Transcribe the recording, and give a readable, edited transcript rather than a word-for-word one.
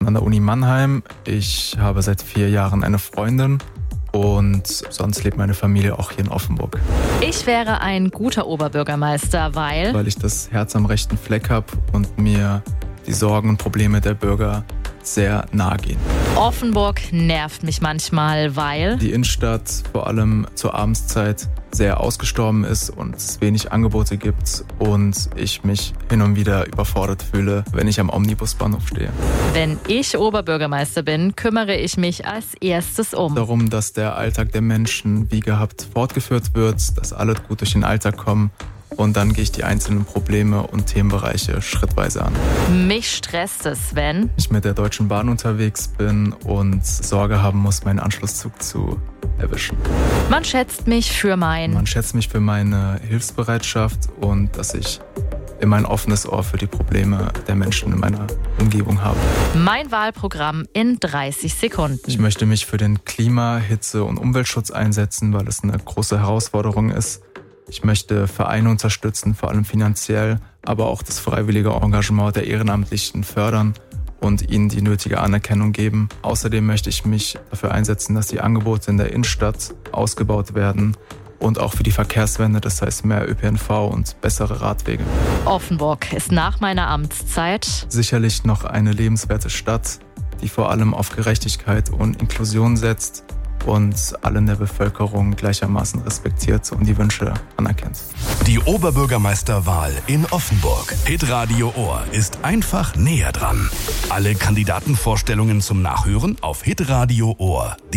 an der Uni Mannheim. Ich habe seit 4 Jahren eine Freundin und sonst lebt meine Familie auch hier in Offenburg. Ich wäre ein guter Oberbürgermeister, weil ich das Herz am rechten Fleck habe und mir die Sorgen und Probleme der Bürger sehr nahe gehen. Offenburg nervt mich manchmal, weil die Innenstadt vor allem zur Abendszeit sehr ausgestorben ist und es wenig Angebote gibt und ich mich hin und wieder überfordert fühle, wenn ich am Omnibusbahnhof stehe. Wenn ich Oberbürgermeister bin, kümmere ich mich als erstes darum, dass der Alltag der Menschen wie gehabt fortgeführt wird, dass alle gut durch den Alltag kommen. Und dann gehe ich die einzelnen Probleme und Themenbereiche schrittweise an. Mich stresst es, wenn ich mit der Deutschen Bahn unterwegs bin und Sorge haben muss, meinen Anschlusszug zu erwischen. Man schätzt mich für meine Hilfsbereitschaft und dass ich immer ein offenes Ohr für die Probleme der Menschen in meiner Umgebung habe. Mein Wahlprogramm in 30 Sekunden. Ich möchte mich für den Klima-, Hitze- und Umweltschutz einsetzen, weil es eine große Herausforderung ist. Ich möchte Vereine unterstützen, vor allem finanziell, aber auch das freiwillige Engagement der Ehrenamtlichen fördern und ihnen die nötige Anerkennung geben. Außerdem möchte ich mich dafür einsetzen, dass die Angebote in der Innenstadt ausgebaut werden und auch für die Verkehrswende, das heißt mehr ÖPNV und bessere Radwege. Offenburg ist nach meiner Amtszeit sicherlich noch eine lebenswerte Stadt, die vor allem auf Gerechtigkeit und Inklusion setzt und alle in der Bevölkerung gleichermaßen respektiert und die Wünsche anerkennt. Die Oberbürgermeisterwahl in Offenburg. Hitradio Ohr ist einfach näher dran. Alle Kandidatenvorstellungen zum Nachhören auf hitradio Ohr.de.